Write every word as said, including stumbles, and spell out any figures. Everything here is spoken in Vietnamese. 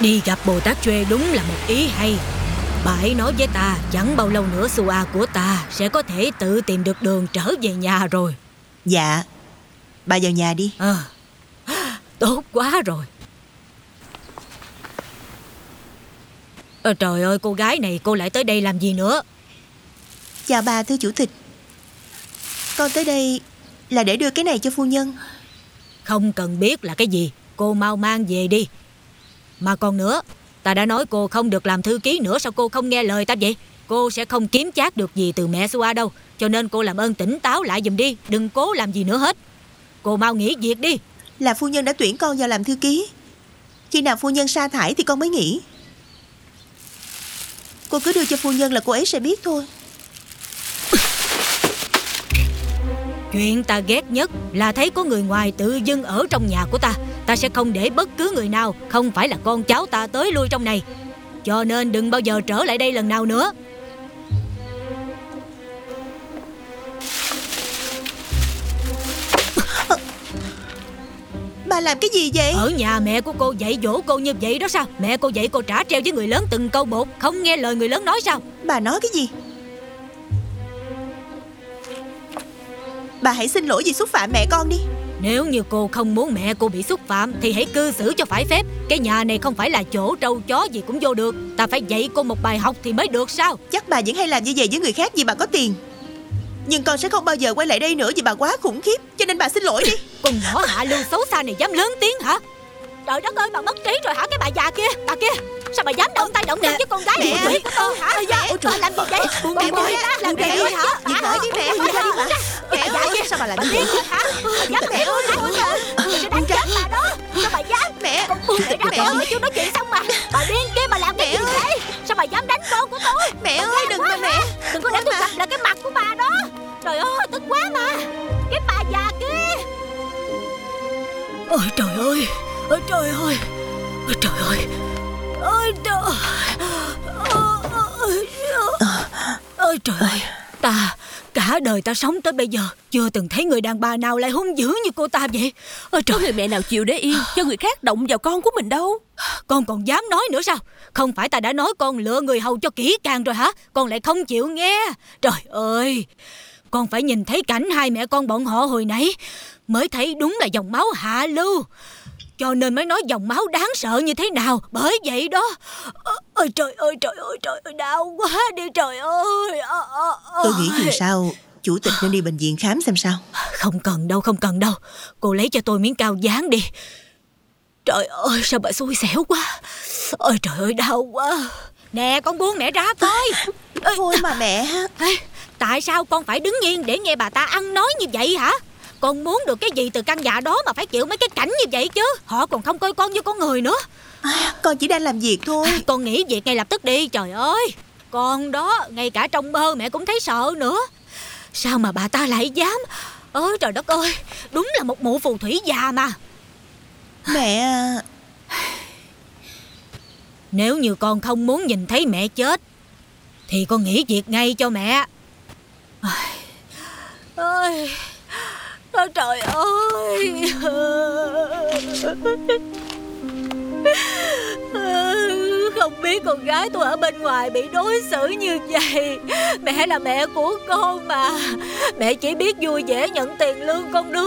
Đi gặp Bồ Tát Juê đúng là một ý hay. Bà ấy nói với ta chẳng bao lâu nữa Sua của ta sẽ có thể tự tìm được đường trở về nhà rồi. Dạ, bà vào nhà đi. À, tốt quá rồi. à, Trời ơi, cô gái này cô lại tới đây làm gì nữa? Chào bà thưa chủ tịch. Con tới đây là để đưa cái này cho phu nhân. Không cần biết là cái gì, cô mau mang về đi. Mà còn nữa, ta đã nói cô không được làm thư ký nữa, sao cô không nghe lời ta vậy? Cô sẽ không kiếm chác được gì từ mẹ Sua đâu. Cho nên cô làm ơn tỉnh táo lại giùm đi. Đừng cố làm gì nữa hết. Cô mau nghỉ việc đi. Là phu nhân đã tuyển con vào làm thư ký. Khi nào phu nhân sa thải thì con mới nghỉ. Cô cứ đưa cho phu nhân là cô ấy sẽ biết thôi. Chuyện ta ghét nhất là thấy có người ngoài tự dưng ở trong nhà của ta. Ta sẽ không để bất cứ người nào không phải là con cháu ta tới lui trong này. Cho nên đừng bao giờ trở lại đây lần nào nữa. Bà làm cái gì vậy? Ở nhà mẹ của cô dạy dỗ cô như vậy đó sao? Mẹ cô dạy cô trả treo với người lớn từng câu một, không nghe lời người lớn nói sao? Bà nói cái gì? Bà hãy xin lỗi vì xúc phạm mẹ con đi. Nếu như cô không muốn mẹ cô bị xúc phạm thì hãy cư xử cho phải phép. Cái nhà này không phải là chỗ trâu chó gì cũng vô được. Ta phải dạy cô một bài học thì mới được sao? Chắc bà vẫn hay làm như vậy với người khác vì bà có tiền. Nhưng con sẽ không bao giờ quay lại đây nữa vì bà quá khủng khiếp. Cho nên bà xin lỗi đi. Con nhỏ hạ lưu xấu xa này dám lớn tiếng hả? Trời đất ơi, bà mất trí rồi hả cái bà già kia? Bà kia, sao bà dám động tay động chân với con gái mẹ, mẹ của tôi hả? Mẹ, Bà làm gì vậy? Buông Bà mẹ, buông mẹ, ra, làm buông gì ra vậy đi. hả? Buông ra đi mẹ, buông ra đi bà. Mẹ ơi, sao bà làm như vậy hả? Bà dám mẹ ơi, buông ra. Sẽ đánh chết bà đó. Sao bà dám? Mẹ, Con buông mẹ ra, mẹ con ơi. mẹ chưa nói chuyện xong mà. Bà điên kia, bà làm cái Mẹ gì ơi. vậy? Sao bà dám đánh con của tôi? Mẹ Bà ơi, ghét đừng quá mà mẹ. hả? Đừng có để Đừng tôi mà. gặp lại cái mặt của bà đó. Trời ơi, tức quá mà. Cái bà già kia. Ôi trời ơi. Ôi trời ơi. Ôi trời ơi. Ôi trời ơi. Ôi trời ơi. Ta, cả đời ta sống tới bây giờ chưa từng thấy người đàn bà nào lại hung dữ như cô ta vậy. Ôi trời. Có người mẹ nào chịu để yên cho người khác động vào con của mình đâu. Con còn dám nói nữa sao? Không phải ta đã nói con lựa người hầu cho kỹ càng rồi hả? Con lại không chịu nghe. Trời ơi. Con phải nhìn thấy cảnh hai mẹ con bọn họ hồi nãy mới thấy đúng là dòng máu hạ lưu. Cho nên mới nói dòng máu đáng sợ như thế nào. Bởi vậy đó. Ôi trời ơi trời ơi trời ơi, đau quá đi trời ơi. Tôi nghĩ dù sao chủ tịch nên đi bệnh viện khám xem sao. Không cần đâu, không cần đâu. Cô lấy cho tôi miếng cao dán đi. Trời ơi, sao bà xui xẻo quá. Ôi trời ơi, đau quá. Nè, con buông mẹ ra coi. Thôi mà mẹ. Ê, tại sao con phải đứng yên để nghe bà ta ăn nói như vậy hả? Con muốn được cái gì từ căn nhà đó mà phải chịu mấy cái cảnh như vậy chứ? Họ còn không coi con như con người nữa. À, con chỉ đang làm việc thôi. À, con nghỉ việc ngay lập tức đi. Trời ơi, con đó ngay cả trong mơ mẹ cũng thấy sợ nữa. Sao mà bà ta lại dám? Ôi trời đất ơi, đúng là một mụ phù thủy già mà. Mẹ. Nếu như con không muốn nhìn thấy mẹ chết thì con nghỉ việc ngay cho mẹ. Ôi, ôi trời ơi. Không biết con gái tôi ở bên ngoài bị đối xử như vậy. Mẹ là mẹ của con mà. Mẹ chỉ biết vui vẻ nhận tiền lương con đưa